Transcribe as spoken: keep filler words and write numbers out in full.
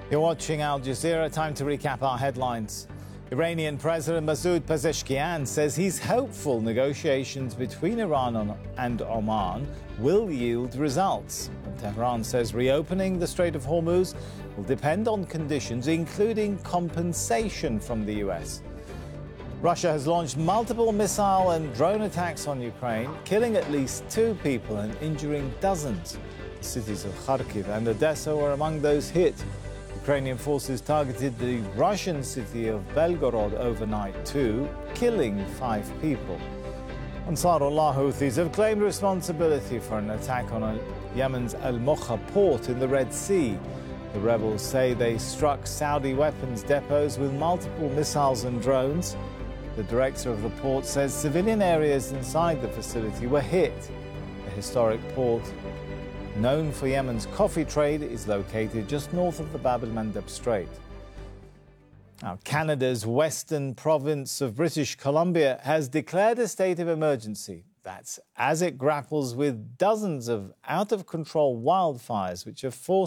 You're watching Al Jazeera. Time to recap our headlines. Iranian President Masoud Pezeshkian says he's hopeful negotiations between Iran and Oman will yield results. And Tehran says reopening the Strait of Hormuz will depend on conditions, including compensation from the U S. Russia has launched multiple missile and drone attacks on Ukraine, killing at least two people and injuring dozens. The cities of Kharkiv and Odessa were among those hit. Ukrainian forces targeted the Russian city of Belgorod overnight too, killing five people. Ansarullah Houthis have claimed responsibility for an attack on Yemen's Al Mokha port in the Red Sea. The rebels say they struck Saudi weapons depots with multiple missiles and drones. The director of the port says civilian areas inside the facility were hit. The historic port, known for Yemen's coffee trade, is located just north of the Bab el-Mandeb Strait. Now, Canada's western province of British Columbia has declared a state of emergency. That's as it grapples with dozens of out-of-control wildfires which have forced